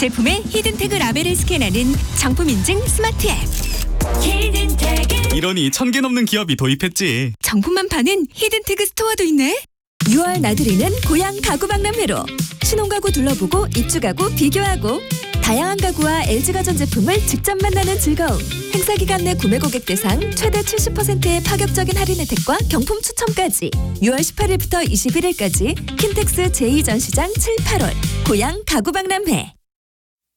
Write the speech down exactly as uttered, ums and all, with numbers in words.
제품의 히든태그 라벨을 스캔하는 정품 인증 스마트 앱. 히든태그. 이러니 천 개 넘는 기업이 도입했지. 정품만 파는 히든태그 스토어도 있네. 유월 나들이는 고향 가구박람회로 신혼가구 둘러보고 입주가구 비교하고 다양한 가구와 엘지가전 제품을 직접 만나는 즐거움. 행사 기간 내 구매 고객 대상 최대 칠십 퍼센트의 파격적인 할인 혜택과 경품 추첨까지 유월 십팔일부터 이십일일까지 킨텍스 제이 전시장 칠, 팔월 고향 가구박람회.